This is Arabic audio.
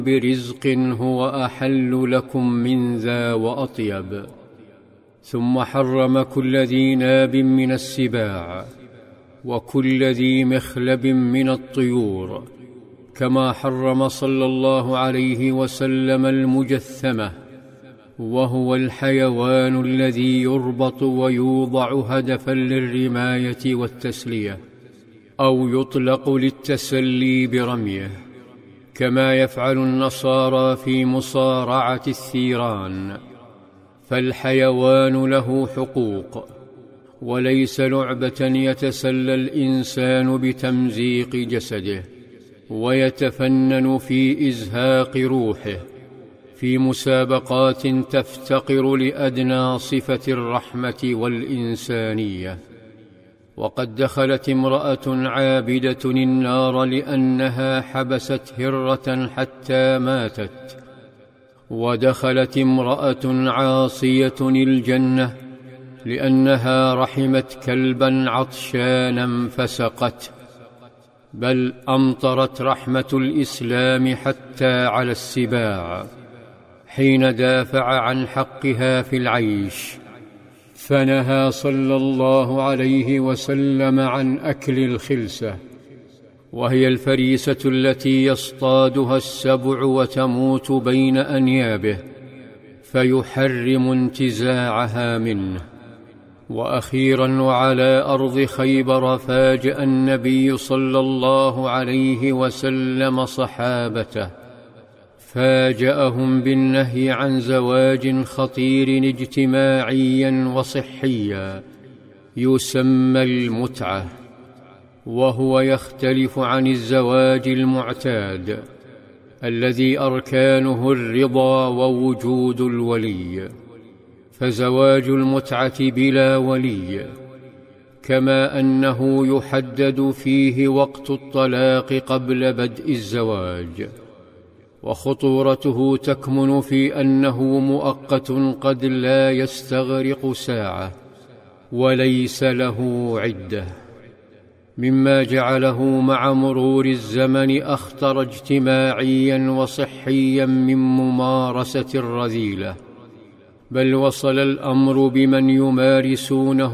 برزق هو أحل لكم من ذا وأطيب. ثم حرم كل ذي ناب من السباع وكل ذي مخلب من الطيور، كما حرم صلى الله عليه وسلم المجثمة، وهو الحيوان الذي يربط ويوضع هدفا للرماية والتسلية، أو يطلق للتسلي برميه، كما يفعل النصارى في مصارعة الثيران. فالحيوان له حقوق، وليس لعبة يتسلى الإنسان بتمزيق جسده ويتفنن في إزهاق روحه في مسابقات تفتقر لأدنى صفة الرحمة والإنسانية. وقد دخلت امرأة عابدة النار لأنها حبست هرة حتى ماتت، ودخلت امرأة عاصية الجنة لأنها رحمت كلبا عطشانا فسقته. بل أمطرت رحمة الإسلام حتى على السباع حين دافع عن حقها في العيش، فنهى صلى الله عليه وسلم عن أكل الخلسة، وهي الفريسة التي يصطادها السبع وتموت بين أنيابه، فيحرم انتزاعها منه. وأخيرا وعلى أرض خيبر فاجأ النبي صلى الله عليه وسلم صحابته، فاجأهم بالنهي عن زواج خطير اجتماعيا وصحيا يسمى المتعة، وهو يختلف عن الزواج المعتاد الذي أركانه الرضا ووجود الولي. فزواج المتعة بلا ولي، كما أنه يحدد فيه وقت الطلاق قبل بدء الزواج، وخطورته تكمن في أنه مؤقت قد لا يستغرق ساعة وليس له عدة، مما جعله مع مرور الزمن أخطر اجتماعيا وصحيا من ممارسة الرذيلة. بل وصل الأمر بمن يمارسونه